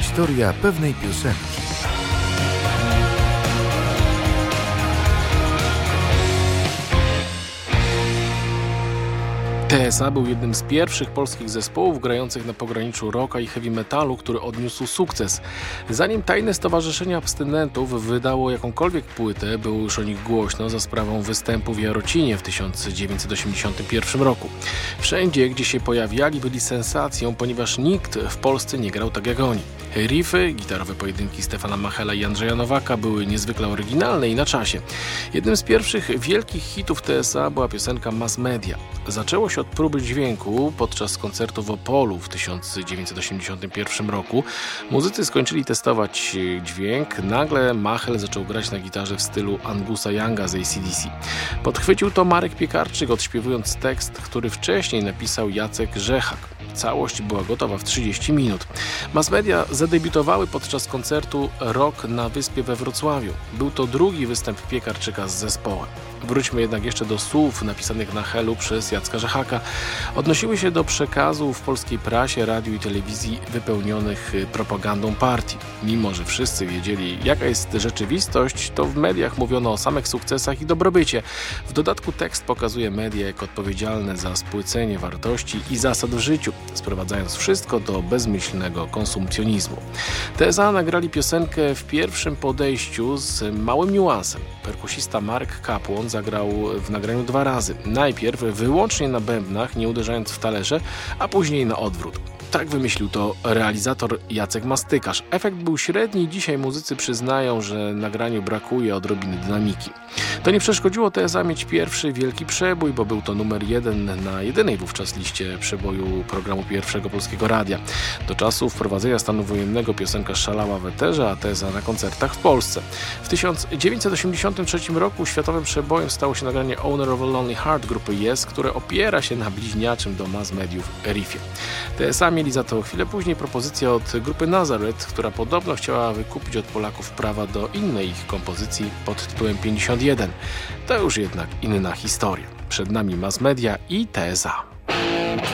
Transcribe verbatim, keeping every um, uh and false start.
Historia pewnej piosenki. T S A był jednym z pierwszych polskich zespołów grających na pograniczu rocka i heavy metalu, który odniósł sukces. Zanim tajne stowarzyszenie abstynentów wydało jakąkolwiek płytę, było już o nich głośno za sprawą występu w Jarocinie w tysiąc dziewięćset osiemdziesiątym pierwszym roku. Wszędzie, gdzie się pojawiali, byli sensacją, ponieważ nikt w Polsce nie grał tak jak oni. Riffy, gitarowe pojedynki Stefana Machela i Andrzeja Nowaka były niezwykle oryginalne i na czasie. Jednym z pierwszych wielkich hitów T S A była piosenka Mass Media. Zaczęło się od próby dźwięku podczas koncertu w Opolu w tysiąc dziewięćset osiemdziesiątym pierwszym roku. Muzycy skończyli testować dźwięk. Nagle Machel zaczął grać na gitarze w stylu Angusa Younga z A C D C. Podchwycił to Marek Piekarczyk, odśpiewując tekst, który wcześniej napisał Jacek Rzechak. Całość była gotowa w trzydzieści minut. Mass Media zadebiutowały podczas koncertu Rock na Wyspie we Wrocławiu. Był to drugi występ Piekarczyka z zespołem. Wróćmy jednak jeszcze do słów napisanych na Helu przez Jacka Rzechaka. Odnosiły się do przekazu w polskiej prasie, radiu i telewizji wypełnionych propagandą partii. Mimo że wszyscy wiedzieli, jaka jest rzeczywistość, to w mediach mówiono o samych sukcesach i dobrobycie. W dodatku tekst pokazuje media jako odpowiedzialne za spłycenie wartości i zasad w życiu, sprowadzając wszystko do bezmyślnego konsumpcjonizmu. T S A nagrali piosenkę w pierwszym podejściu z małym niuansem. Perkusista Mark Kapłon zagrał w nagraniu dwa razy. Najpierw wyłącznie na bębnach, nie uderzając w talerze, a później na odwrót. Tak wymyślił to realizator Jacek Mastykarz. Efekt był średni i dzisiaj muzycy przyznają, że nagraniu brakuje odrobiny dynamiki. To nie przeszkodziło T S A mieć pierwszy wielki przebój, bo był to numer jeden na jedynej wówczas liście przeboju programu Pierwszego Polskiego Radia. Do czasu wprowadzenia stanu wojennego piosenka szalała w eterze, a T S A na koncertach w Polsce. W tysiąc dziewięćset osiemdziesiątym trzecim roku światowym przebojem stało się nagranie Owner of a Lonely Heart grupy Yes, które opiera się na bliźniaczym do Mass Mediów riffie. T S A mieli za to chwilę później propozycję od grupy Nazareth, która podobno chciała wykupić od Polaków prawa do innej ich kompozycji pod tytułem pięćdziesiąt jeden. To już jednak inna historia. Przed nami Mass Media i T S A.